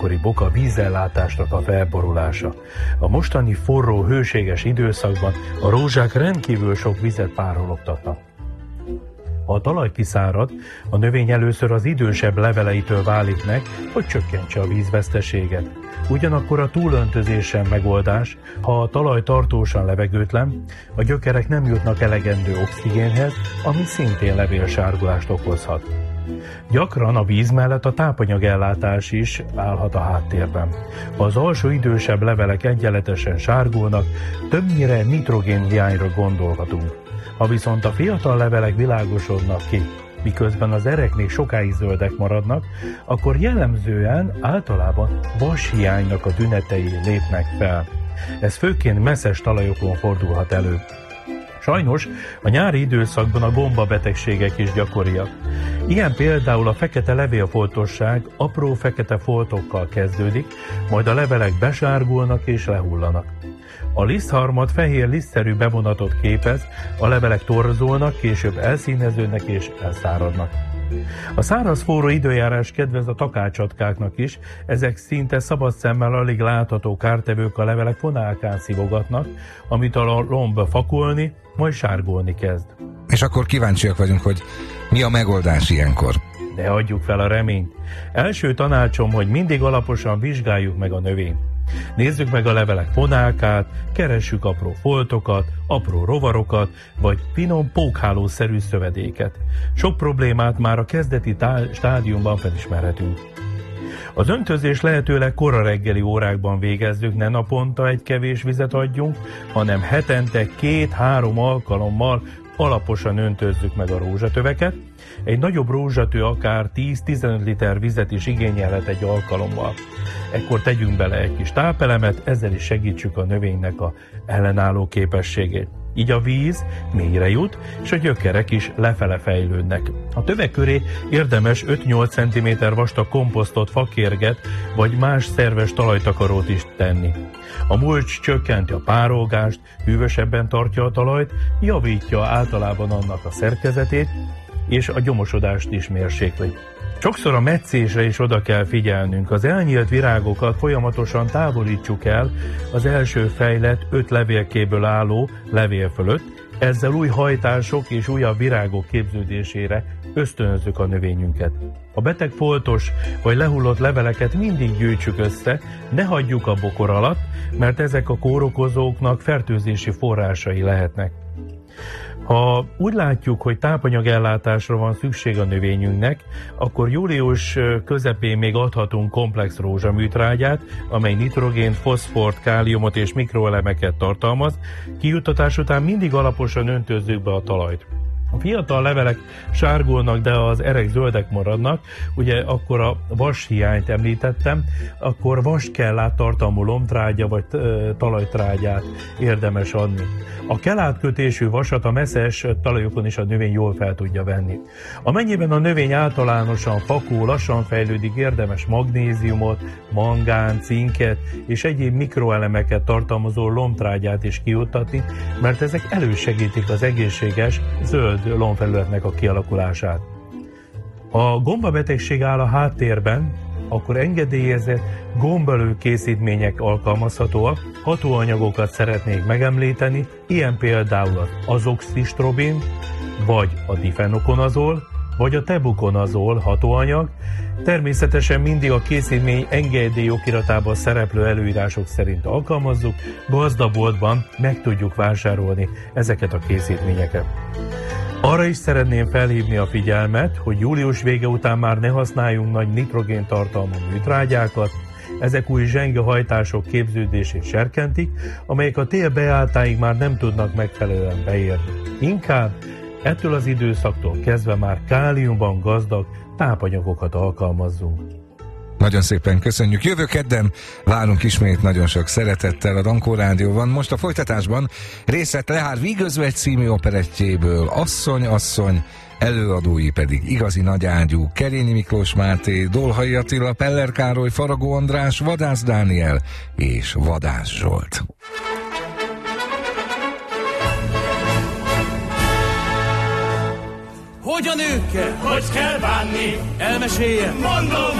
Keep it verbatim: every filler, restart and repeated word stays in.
Akkori boka vízellátásnak a felborulása. A mostani forró, hőséges időszakban a rózsák rendkívül sok vizet párologtatnak. Ha a talaj kiszárad, a növény először az idősebb leveleitől válik meg, hogy csökkentse a vízveszteséget. Ugyanakkor a túlöntözés sem megoldás, ha a talaj tartósan levegőtlen, a gyökerek nem jutnak elegendő oxigénhez, ami szintén levélsárgulást okozhat. Gyakran a víz mellett a tápanyagellátás is állhat a háttérben. Ha az alsó idősebb levelek egyenletesen sárgulnak, többnyire nitrogénhiányra gondolhatunk. Ha viszont a fiatal levelek világosodnak ki, miközben az erek még sokáig zöldek maradnak, akkor jellemzően általában vashiánynak a tünetei lépnek fel. Ez főként messzes talajokon fordulhat elő. Sajnos a nyári időszakban a gombabetegségek is gyakoriak. Ilyen például a fekete levélfoltosság apró fekete foltokkal kezdődik, majd a levelek besárgulnak és lehullanak. A lisztharmad fehér lisztszerű bevonatot képez, a levelek torzulnak, később elszíneződnek és elszáradnak. A száraz forró időjárás kedvez a takácsatkáknak is, ezek szinte szabad szemmel alig látható kártevők a levelek fonálkán szivogatnak, amit a lomb fakulni, majd sárgulni kezd. És akkor kíváncsiak vagyunk, hogy mi a megoldás ilyenkor. De adjuk fel a reményt. Első tanácsom, hogy mindig alaposan vizsgáljuk meg a növényt. Nézzük meg a levelek fonálkát, keressük apró foltokat, apró rovarokat, vagy finom pókhálószerű szövedéket. Sok problémát már a kezdeti tá- stádiumban felismerhetünk. Az öntözés lehetőleg kora reggeli órákban végezzük, ne naponta egy kevés vizet adjunk, hanem hetente két-három alkalommal alaposan öntözzük meg a rózsatöveket. Egy nagyobb rózsatő akár tíz-tizenöt liter vizet is igényelhet egy alkalommal. Ekkor tegyünk bele egy kis tápelemet, ezzel is segítsük a növénynek a ellenálló képességét. Így a víz mélyre jut, és a gyökerek is lefele fejlődnek. A tövek köré érdemes öt-nyolc centiméter vastag komposztot, fakérget vagy más szerves talajtakarót is tenni. A mulcs csökkenti a párolgást, hűvösebben tartja a talajt, javítja általában annak a szerkezetét, és a gyomosodást is mérsékli. Sokszor a metszésre is oda kell figyelnünk. Az elnyílt virágokat folyamatosan távolítsuk el az első fejlett öt levélkéből álló levél fölött, ezzel új hajtások és újabb virágok képződésére ösztönözzük a növényünket. A beteg foltos vagy lehullott leveleket mindig gyűjtsük össze, ne hagyjuk a bokor alatt, mert ezek a kórokozóknak fertőzési forrásai lehetnek. Ha úgy látjuk, hogy tápanyagellátásra van szükség a növényünknek, akkor július közepén még adhatunk komplex rózsaműtrágyát, amely nitrogént, foszfort, káliumot és mikroelemeket tartalmaz. Kijuttatás után mindig alaposan öntözzük be a talajt. A fiatal levelek sárgulnak, de az erek zöldek maradnak, ugye akkor a vashiányt említettem, akkor vaskellát tartalmú lombtrágya vagy talajtrágyát érdemes adni. A kelátkötésű vasat a messzes talajokon is a növény jól fel tudja venni. Amennyiben a növény általánosan fakul, lassan fejlődik, érdemes magnéziumot, mangán, cinket és egyéb mikroelemeket tartalmazó lombtrágyát is kijuttatni, mert ezek elősegítik az egészséges zöld lombfelületnek a kialakulását. Ha gombabetegség áll a háttérben, akkor engedélyezett gombaölő készítmények alkalmazhatóak. Hatóanyagokat szeretnék megemlíteni, ilyen például az azoxistrobin, vagy a difenokonazol, vagy a tebukonazol hatóanyag. Természetesen mindig a készítmény engedély okiratában szereplő előírások szerint alkalmazzuk, gazdaboltban meg tudjuk vásárolni ezeket a készítményeket. Arra is szeretném felhívni a figyelmet, hogy július vége után már ne használjunk nagy nitrogéntartalmú műtrágyákat, ezek új zsengehajtások képződését serkentik, amelyek a tél beálltáig már nem tudnak megfelelően beérni. Inkább ettől az időszaktól kezdve már káliumban gazdag tápanyagokat alkalmazzunk. Nagyon szépen köszönjük. Jövő kedden várunk ismét nagyon sok szeretettel a Dankó Rádióban. Most a folytatásban részlet Lehár Vígözvegy című operettjéből Asszony, asszony, előadói pedig igazi nagyágyú Kerényi Miklós Máté, Dolhai Attila, Peller Károly, Faragó András, Vadász Dániel és Vadász Zsolt. Hogy a nőkkel? Hogy kell bánni? Elmeséljem. Mondom!